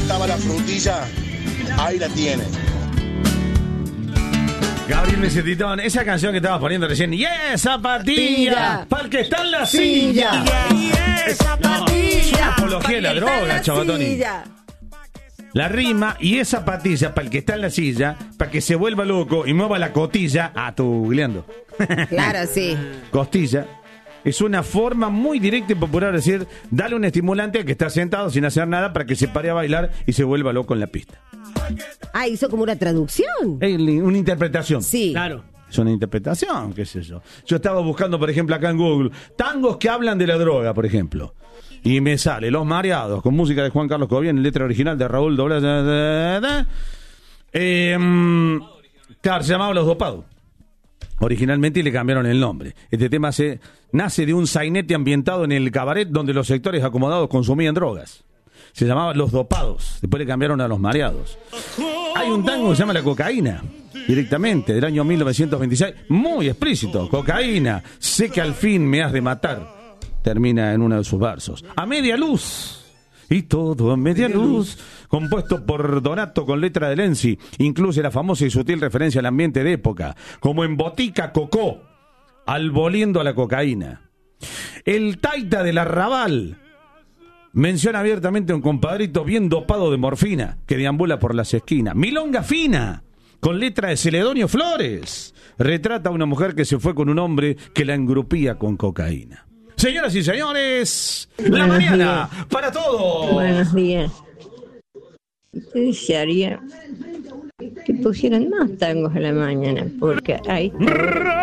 estaba la frutilla, ahí la tiene. Gabriel Necesitón, esa canción que estabas poniendo recién, ¡y esa patilla! ¡Para el que está en la silla! Zapatilla. Apología de la droga, Chabatoni. La rima y esa patilla para el que está en la silla, para que se vuelva loco y mueva la costilla. Ah, tú googleando. Claro, sí. Costilla. Es una forma muy directa y popular de decir, dale un estimulante al que está sentado sin hacer nada para que se pare a bailar y se vuelva loco en la pista. Ah, hizo como una traducción. Una interpretación. Sí. Claro. Es una interpretación, qué sé yo. Yo estaba buscando, por ejemplo, acá en Google, tangos que hablan de la droga, por ejemplo. Y me sale Los Mareados, con música de Juan Carlos Cobian, letra original de Raúl Doblez. Claro, se llamaba Los Dopados. Originalmente, y le cambiaron el nombre. Este tema nace de un sainete ambientado en el cabaret donde los sectores acomodados consumían drogas. Se llamaba Los Dopados. Después le cambiaron a Los Mareados. Hay un tango que se llama La Cocaína, directamente, del año 1926. Muy explícito. Cocaína, sé que al fin me has de matar. Termina en uno de sus versos. A media luz. Y todo a media luz. Compuesto por Donato con letra de Lenzi. Incluye la famosa y sutil referencia al ambiente de época. Como en Botica Cocó. Alboliendo a la cocaína. El taita del arrabal menciona abiertamente a un compadrito bien dopado de morfina que deambula por las esquinas. Milonga fina, con letra de Celedonio Flores, retrata a una mujer que se fue con un hombre que la engrupía con cocaína. Señoras y señores, la mañana para todos. Buenos días. Yo desearía que pusieran más tangos a la mañana, porque hay